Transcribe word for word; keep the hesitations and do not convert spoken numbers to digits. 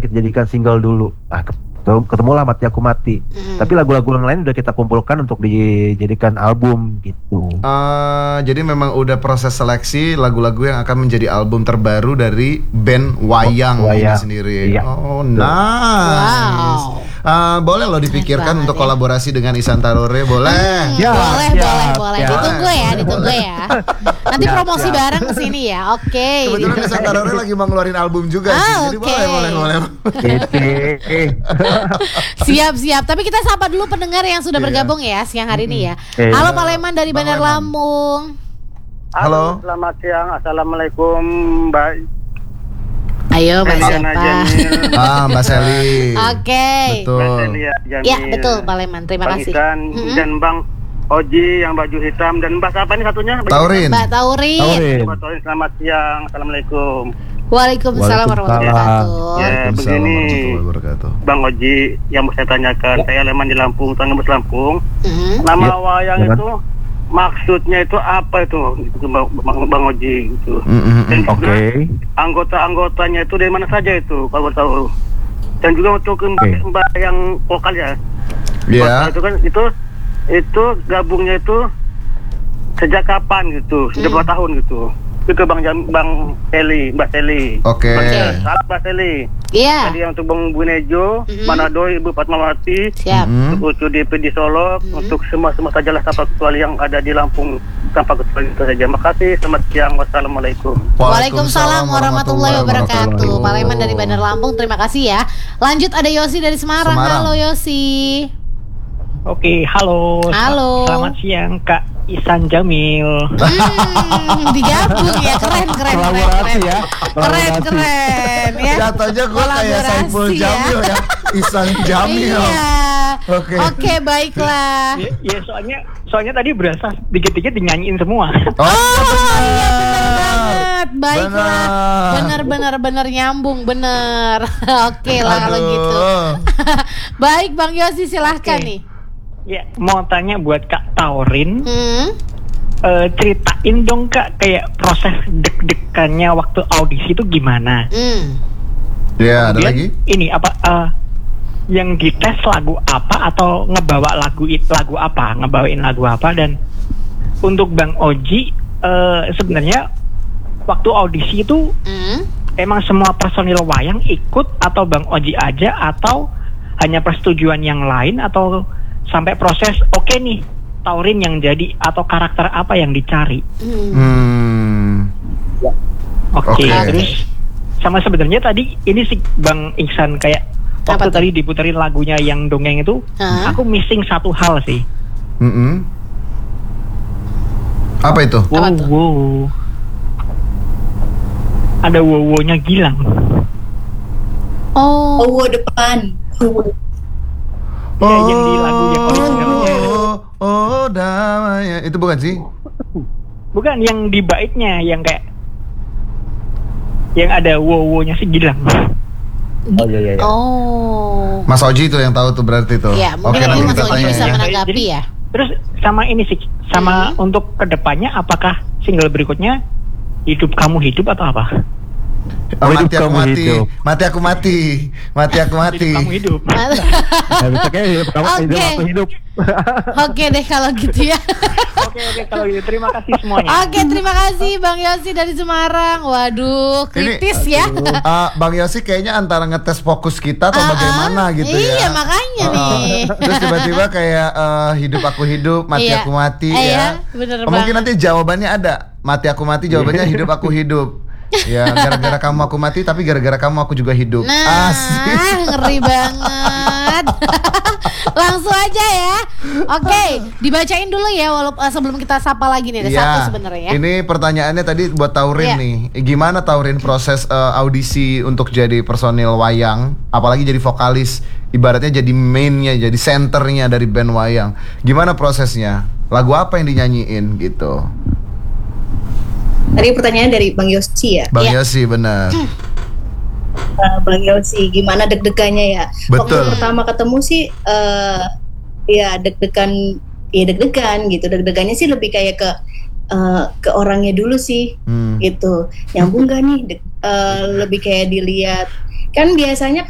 kita jadikan single dulu. Ah, ketemulah Mati Aku Mati. Mm. Tapi lagu-lagu yang lain udah kita kumpulkan untuk dijadikan album gitu. Uh, jadi memang udah proses seleksi lagu-lagu yang akan menjadi album terbaru dari band Wayang, oh, Wayang. Ini sendiri. Iya. Oh, nice. Wow. Uh, boleh loh dipikirkan untuk ya. Kolaborasi dengan Ihsan Tarore, boleh? Hmm, ya, boleh, ya, boleh, boleh. Ya. Ditunggu ya, ditunggu ya. Nanti ya, promosi ya. bareng kesini ya, oke. Okay. Kebetulan Ihsan Tarore lagi mau ngeluarin album juga ah, sih, jadi okay. boleh, boleh, boleh. Siap, siap. Tapi kita sapa dulu pendengar yang sudah bergabung ya siang hari ini ya. Halo Pak Leman dari Bandar Lampung. Halo, selamat siang. Assalamualaikum, Mbak. Ayo Mbak siapa? Ah, Mbak Seli. Oke. Okay. Betul. Ya betul Pak Leman. Terima Bang kasih. Isan, mm-hmm. Dan Bang Oji yang baju hitam dan Mbak siapa ini satunya? Taurin. Mbak Taurin. Taurin. Mbak Taurin, selamat siang. Assalamualaikum. Waalaikumsalam warahmatullahi wabarakatuh. Ya begini, Bang Oji yang mau saya tanyakan, ya. Saya Leman di Lampung, Tanggebes Lampung. Mm-hmm. Nama ya. Wayang ya. Itu maksudnya itu apa itu, itu Bang, Bang Oji gitu. Mm-hmm. Dan juga okay. anggota-anggotanya itu dari mana saja itu kalau tahu. Dan juga untuk okay. Mbak yang vokal ya. Iya. Yeah. Itu kan itu itu gabungnya itu sejak kapan gitu? Sudah berapa mm. tahun gitu. Itu Bang Jam, Bang Seli, Mbak Seli. Oke. Okay. Salam Mbak Seli. Iya. Yeah. Tadi untuk Bang Bunejo, mm-hmm. Manado, Ibu Fatmawati. Siap. Untuk U D P di Solo, mm-hmm. untuk semua-semua sajalah tanpa kecuali yang ada di Lampung tanpa kecuali itu saja. Makasih. Selamat siang. Wassalamualaikum. Waalaikumsalam warahmatullahi wabarakatuh. Pak Leman dari Bandar Lampung, terima kasih ya. Lanjut ada Yosi dari Semarang. Semarang. Halo Yosi. Oke, halo. Halo. Selamat siang Kak Ihsan Jamil. Hmm, digabung ya, keren keren keren keren ya. Keren keren ya. Jatuhnya gue kayak Saiful ya. Jamil ya. Ihsan Jamil. Iya. Oke. Okay. Oke, okay, baiklah. Ya, ya soalnya soalnya tadi berasa dikit-dikit dinyanyiin semua. Oh, oh iya benar banget. Baiklah. Benar-benar benar nyambung benar. Oke okay lah kalau gitu. Baik Bang Yosi silahkan okay. nih. Ya, mau tanya buat Kak Taurin, hmm? uh, ceritain dong Kak kayak proses deg-degannya waktu audisi itu gimana? Hmm. Ya, ada lagi? Ini apa? Uh, yang dites lagu apa atau ngebawa lagu lagu apa? Ngebawain lagu apa? Dan untuk Bang Oji, uh, sebenarnya waktu audisi itu hmm? emang semua personil wayang ikut atau Bang Oji aja atau hanya persetujuan yang lain atau sampai proses oke okay nih Taurin yang jadi atau karakter apa yang dicari. Hmm. Oke, okay, okay. Terus sama sebenarnya tadi ini sih Bang Ihsan kayak waktu apa tadi diputerin lagunya yang dongeng itu, huh? Aku missing satu hal sih. Mm-hmm. Apa itu? Wow, wow. Ada wow-wownya Gilang. Oh, oh wow depan. Ya, oh, yang di lagu yang originalnya. Oh, oh, damai. Itu bukan sih? Bukan, yang di baitnya yang kayak yang ada wow-wownya si Gilang. Oh iya iya. Oh. Mas Oji itu yang tahu tuh berarti tuh. Ya, mungkin Oke, nanti Mas kita Oji tanya bisa ya. menanggapi ya. Terus sama ini sih, sama hmm. untuk kedepannya apakah single berikutnya Hidup Kamu Hidup atau apa? Oh, mati aku mati, hidup. mati aku mati, mati aku mati. Hidup kamu hidup. Ya, bisa kayak hidup kamu okay. hidup aku hidup. Oke deh kalau gitu ya. Oke oke kalau gitu terima kasih semuanya. Oke terima kasih Bang Yosi dari Semarang. Waduh kritis ini, ya. Uh, Bang Yosi kayaknya antara ngetes fokus kita atau uh-uh. bagaimana gitu iya, ya. Iya makanya uh, nih. Terus tiba-tiba kayak uh, hidup aku hidup, mati iya. aku mati eh, ya. Bener Mungkin banget. nanti jawabannya ada. Mati aku mati jawabannya hidup aku hidup. Ya gara-gara kamu aku mati tapi gara-gara kamu aku juga hidup. Nah, asik. Ngeri banget. Langsung aja ya. Oke, dibacain dulu ya walaupun uh, sebelum kita sapa lagi nih ada ya, satu sebenarnya ya. Ini pertanyaannya tadi buat Taurin ya. nih. Gimana Taurin proses uh, audisi untuk jadi personil wayang, apalagi jadi vokalis, ibaratnya jadi mainnya, jadi centernya dari band wayang. Gimana prosesnya? Lagu apa yang dinyanyiin gitu? Tadi pertanyaan dari Bang Yosi ya? Bang ya. Yosi benar. Uh, Bang Yosi, gimana deg-degannya ya? Betul. Waktu pertama ketemu sih, uh, ya deg-degan, ya deg-degan gitu. Deg-degannya sih lebih kayak ke uh, ke orangnya dulu sih, hmm. gitu. Nyambung gak nih? De- uh, lebih kayak dilihat. Kan biasanya